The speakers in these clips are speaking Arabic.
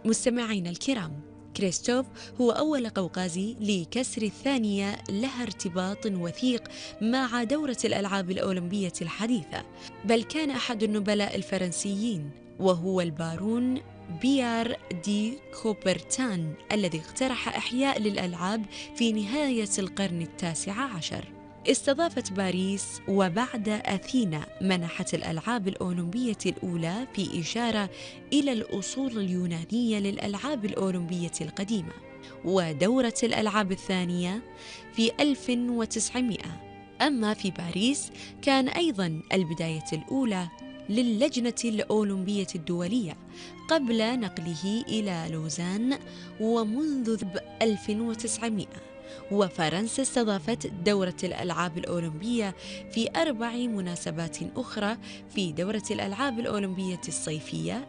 مستمعينا الكرام، كريستوف هو أول قوقازي لكسر الثانية لها ارتباط وثيق مع دورة الألعاب الأولمبية الحديثة، بل كان أحد النبلاء الفرنسيين، وهو البارون بيار دي كوبرتان الذي اقترح إحياء للألعاب في نهاية القرن التاسع عشر. استضافت باريس وبعد أثينا منحت الألعاب الأولمبية الأولى في إشارة إلى الأصول اليونانية للألعاب الأولمبية القديمة، ودورة الألعاب الثانية في 1900. أما في باريس كان أيضاً البداية الأولى للجنة الأولمبية الدولية قبل نقله إلى لوزان ومنذ 1900. وفرنسا استضافت دورة الألعاب الأولمبية في 4 مناسبات أخرى في دورة الألعاب الأولمبية الصيفية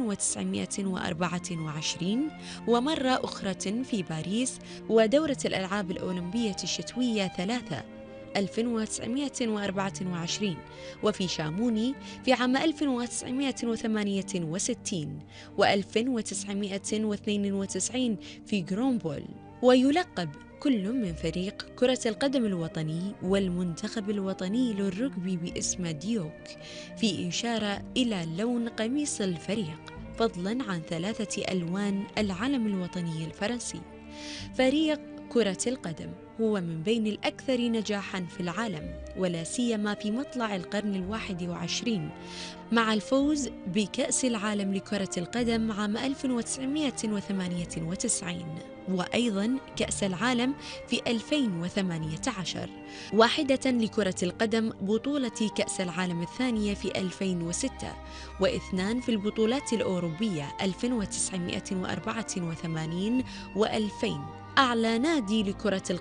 1924 ومرة أخرى في باريس، ودورة الألعاب الأولمبية الشتوية 3 1924 وفي شاموني في عام 1968 و1992 في غرونبول. ويلقب كل من فريق كرة القدم الوطني والمنتخب الوطني للركبي باسم ديوك في إشارة إلى لون قميص الفريق، فضلاً عن 3 ألوان العلم الوطني الفرنسي. فريق كرة القدم هو من بين الأكثر نجاحاً في العالم، ولا سيما في مطلع القرن 21 مع الفوز بكأس العالم لكرة القدم عام 1998 وأيضاً كأس العالم في 2018، واحدة لكرة القدم بطولة كأس العالم الثانية في 2006، و2 في البطولات الأوروبية 1984 و2000. أعلى نادي لكرة القدم